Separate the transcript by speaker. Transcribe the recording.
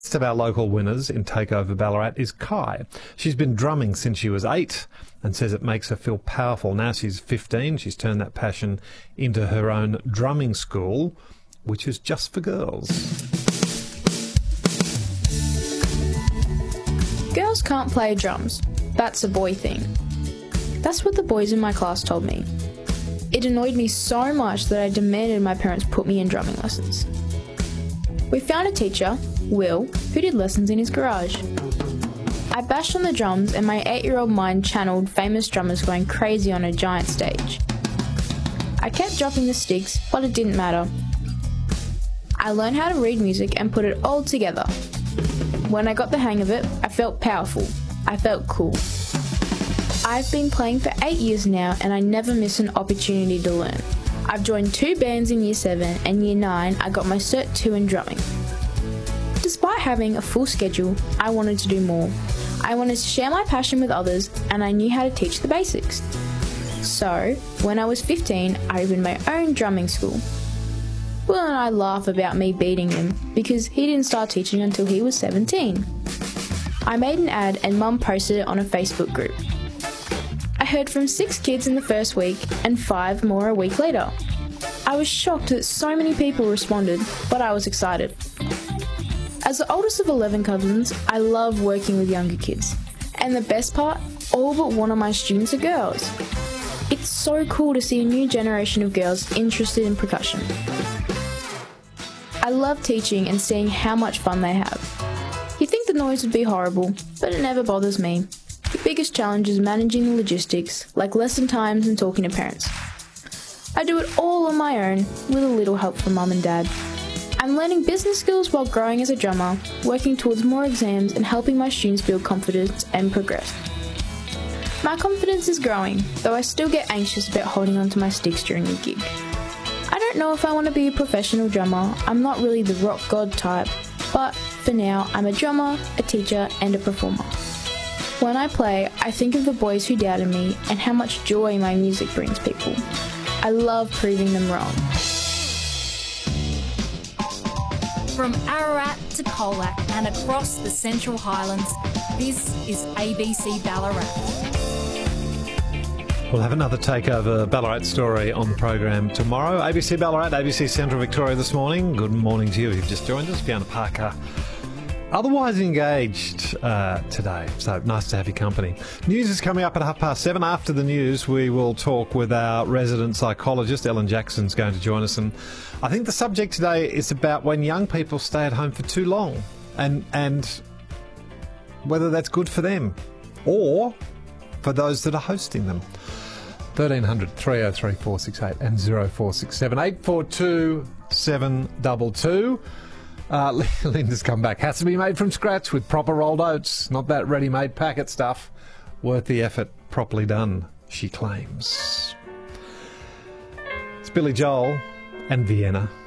Speaker 1: One of our local winners in Takeover Ballarat is Kai. She's been drumming since she was 8 and says it makes her feel powerful. Now she's 15. She's turned that passion into her own drumming school, which is just for girls.
Speaker 2: Girls can't play drums. That's a boy thing. That's what the boys in my class told me. It annoyed me so much that I demanded my parents put me in drumming lessons. We found a teacher, Will, who did lessons in his garage. I bashed on the drums and my 8-year-old mind channeled famous drummers going crazy on a giant stage. I kept dropping the sticks, but it didn't matter. I learned how to read music and put it all together. When I got the hang of it, I felt powerful. I felt cool. I've been playing for 8 years now and I never miss an opportunity to learn. I've joined 2 bands in Year 7 and Year 9 I got my Cert 2 in drumming. Despite having a full schedule, I wanted to do more. I wanted to share my passion with others and I knew how to teach the basics. So, when I was 15, I opened my own drumming school. Will and I laugh about me beating him because he didn't start teaching until he was 17. I made an ad and Mum posted it on a Facebook group. I heard from 6 kids in the first week and 5 more a week later. I was shocked that so many people responded, but I was excited. As the oldest of 11 cousins, I love working with younger kids. And the best part, all but one of my students are girls. It's so cool to see a new generation of girls interested in percussion. I love teaching and seeing how much fun they have. You think the noise would be horrible, but it never bothers me. The biggest challenge is managing the logistics, like lesson times and talking to parents. I do it all on my own, with a little help from Mum and Dad. I'm learning business skills while growing as a drummer, working towards more exams and helping my students build confidence and progress. My confidence is growing, though I still get anxious about holding onto my sticks during a gig. I don't know if I want to be a professional drummer. I'm not really the rock god type, but for now I'm a drummer, a teacher and a performer. When I play, I think of the boys who doubted me and how much joy my music brings people. I love proving them wrong.
Speaker 3: From Ararat to Colac and across the Central Highlands, this is ABC Ballarat.
Speaker 1: We'll have another Takeover Ballarat story on the program tomorrow. ABC Ballarat, ABC Central Victoria this morning. Good morning to you. You've just joined us. Fiona Parker. Otherwise engaged today, so nice to have your company. News is coming up at 7:30. After the news, we will talk with our resident psychologist. Ellen Jackson's going to join us, and I think the subject today is about when young people stay at home for too long and whether that's good for them or for those that are hosting them. 1300 303 468 and 0467 842 722. Linda's come back. Has to be made from scratch with proper rolled oats, not that ready-made packet stuff. Worth the effort, properly done, she claims. It's Billy Joel and Vienna.